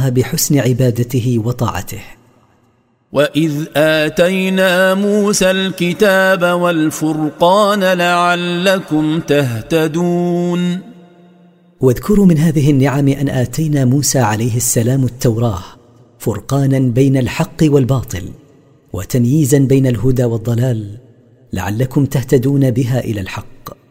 الله بحسن عبادته وطاعته. وإذ آتينا موسى الكتاب والفرقان لعلكم تهتدون. واذكروا من هذه النعم أن آتينا موسى عليه السلام التوراة فرقانا بين الحق والباطل وتمييزا بين الهدى والضلال لعلكم تهتدون بها إلى الحق.